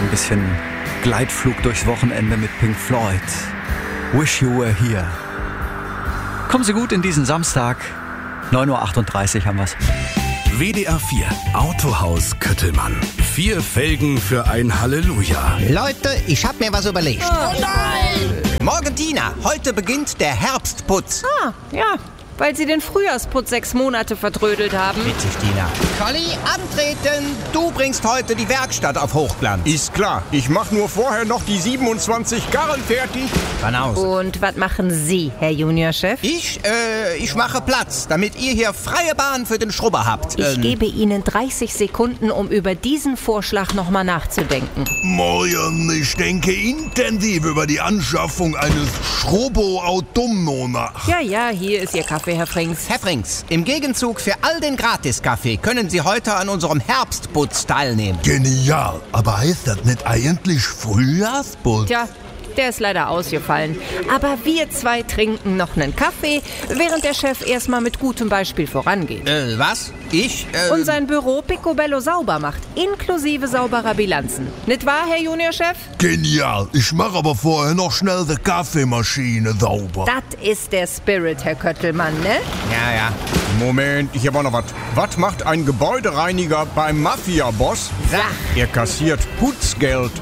ein bisschen Gleitflug durchs Wochenende mit Pink Floyd. Wish You Were Here. Kommen Sie gut in diesen Samstag. 9:38 Uhr haben wir's. WDR 4 Autohaus Köttelmann. 4 Felgen für ein Halleluja. Leute, ich hab mir was überlegt. Oh nein! Morgen, Tina, heute beginnt der Herbstputz. Ja, weil Sie den Frühjahrsputz 6 Monate vertrödelt haben. Witzig, Tina. Colli, antreten. Du bringst heute die Werkstatt auf Hochglanz. Ist klar. Ich mach nur vorher noch die 27 Karren fertig. Von aus. Und was machen Sie, Herr Juniorchef? Ich mache Platz, damit ihr hier freie Bahn für den Schrubber habt. Ich gebe Ihnen 30 Sekunden, um über diesen Vorschlag nochmal nachzudenken. Morgen, ich denke intensiv über die Anschaffung eines Schrobo-Automno nach. Ja, hier ist Ihr Kaffee, Herr Frings. Herr Frings, im Gegenzug für all den Gratiskaffee können Sie heute an unserem Herbstputz teilnehmen. Genial, aber heißt das nicht eigentlich Frühjahrsputz? Tja, der ist leider ausgefallen. Aber wir 2 trinken noch einen Kaffee, während der Chef erstmal mit gutem Beispiel vorangeht. Was? Ich? Und sein Büro picobello sauber macht, inklusive sauberer Bilanzen. Nicht wahr, Herr Juniorchef? Genial, ich mache aber vorher noch schnell die Kaffeemaschine sauber. Das ist der Spirit, Herr Köttelmann, ne? Ja. Moment, ich hab auch noch was. Was macht ein Gebäudereiniger beim Mafia-Boss? Sag. Er kassiert Putzgeld.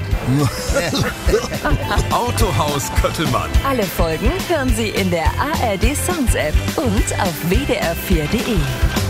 Autohaus Köttelmann. Alle Folgen hören Sie in der ARD Sounds App und auf wdr4.de.